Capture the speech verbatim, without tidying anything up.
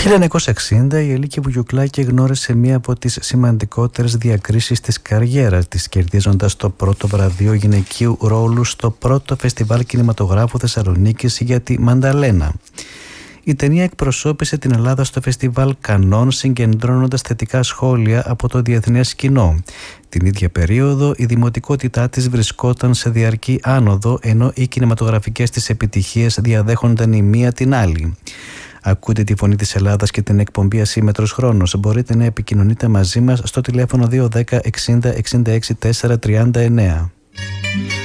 χίλια εννιακόσια εξήντα η Ελίκη Βουγιουκλάκη γνώρισε μία από τις σημαντικότερες διακρίσεις της καριέρας της, κερδίζοντας το πρώτο βραβείο γυναικείου ρόλου στο πρώτο φεστιβάλ κινηματογράφου Θεσσαλονίκης για τη Μανταλένα. Η ταινία εκπροσώπησε την Ελλάδα στο φεστιβάλ Κανών, συγκεντρώνοντας θετικά σχόλια από το διεθνές κοινό. Την ίδια περίοδο η δημοτικότητά της βρισκόταν σε διαρκή άνοδο, ενώ οι κινηματογραφικές της επιτυχίες διαδέχονταν η μία την άλλη. Ακούτε τη Φωνή της Ελλάδας και την εκπομπή Ασύμμετρος Χρόνος. Μπορείτε να επικοινωνείτε μαζί μας στο τηλέφωνο δύο ένα μηδέν εξήντα εξήντα έξι τέσσερα τριάντα εννέα.